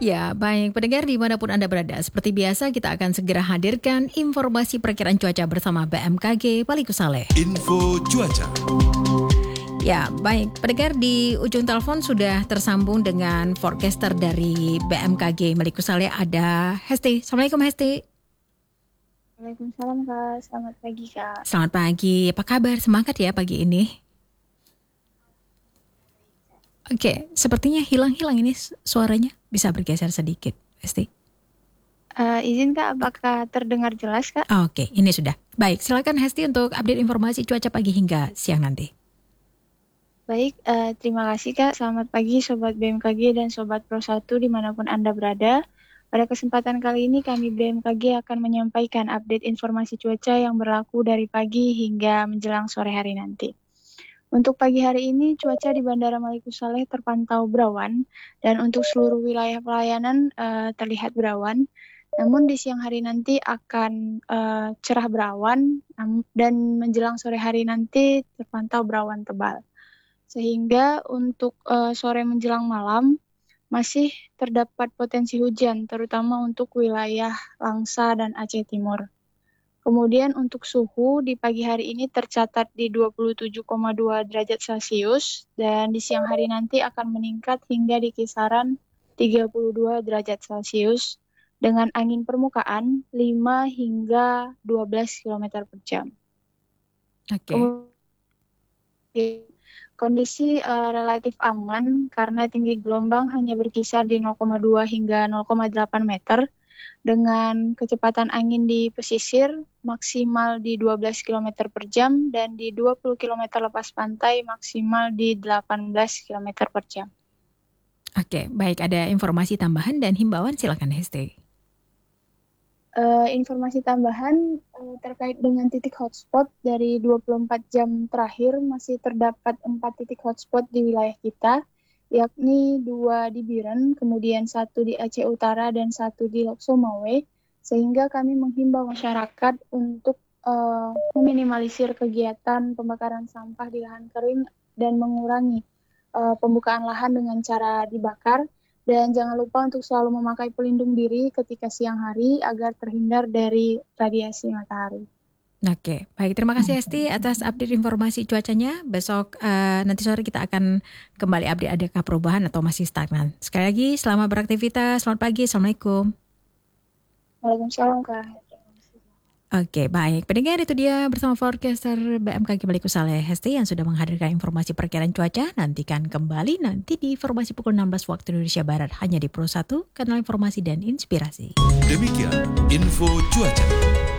Ya, baik. Pendengar dimanapun Anda berada, seperti biasa kita akan segera hadirkan informasi perkiraan cuaca bersama BMKG Balikusale. Info cuaca. Ya, baik. Pendengar di ujung telepon sudah tersambung dengan forecaster dari BMKG Balikusale, ada Hesti. Assalamualaikum Hesti. Waalaikumsalam Kak, selamat pagi Kak. Selamat pagi, apa kabar? Semangat ya pagi ini. Oke, sepertinya hilang-hilang ini suaranya. Bisa bergeser sedikit, Hesti. Izin Kak, apakah terdengar jelas Kak? Oke, ini sudah. Baik, silakan Hesti untuk update informasi cuaca pagi hingga siang nanti. Baik, terima kasih Kak. Selamat pagi Sobat BMKG dan Sobat Pro 1 dimanapun Anda berada. Pada kesempatan kali ini kami BMKG akan menyampaikan update informasi cuaca yang berlaku dari pagi hingga menjelang sore hari nanti. Untuk pagi hari ini, cuaca di Bandara Balikusale terpantau berawan, dan untuk seluruh wilayah pelayanan terlihat berawan. Namun di siang hari nanti akan cerah berawan, dan menjelang sore hari nanti terpantau berawan tebal. Sehingga untuk sore menjelang malam, masih terdapat potensi hujan, terutama untuk wilayah Langsa dan Aceh Timur. Kemudian untuk suhu di pagi hari ini tercatat di 27,2 derajat Celcius dan di siang hari nanti akan meningkat hingga di kisaran 32 derajat Celcius dengan angin permukaan 5 hingga 12 km per jam. Oke. Kondisi relatif aman karena tinggi gelombang hanya berkisar di 0,2 hingga 0,8 meter. Dengan kecepatan angin di pesisir maksimal di 12 km per jam dan di 20 km lepas pantai maksimal di 18 km per jam. Oke, baik. Ada informasi tambahan dan himbauan, silakan Hesti. Informasi tambahan terkait dengan titik hotspot dari 24 jam terakhir masih terdapat 4 titik hotspot di wilayah kita, yakni 2 di Biren, kemudian 1 di Aceh Utara dan 1 di Lok Sumawe, sehingga kami menghimbau masyarakat untuk meminimalisir kegiatan pembakaran sampah di lahan kering dan mengurangi pembukaan lahan dengan cara dibakar. Dan jangan lupa untuk selalu memakai pelindung diri ketika siang hari agar terhindar dari radiasi matahari. Oke, baik. Terima kasih Hesti atas update informasi cuacanya. Besok nanti sore kita akan kembali update adakah perubahan atau masih stagnan. Sekali lagi, selamat beraktivitas. Selamat pagi. Assalamualaikum. Waalaikumsalam Kak. Oke, baik. Pendengar, itu dia bersama forecaster BMKG Balikusale Hesti yang sudah menghadirkan informasi perkiraan cuaca. Nantikan kembali nanti di informasi pukul 16 waktu Indonesia Barat hanya di Pro 1, kanal informasi dan inspirasi. Demikian info cuaca.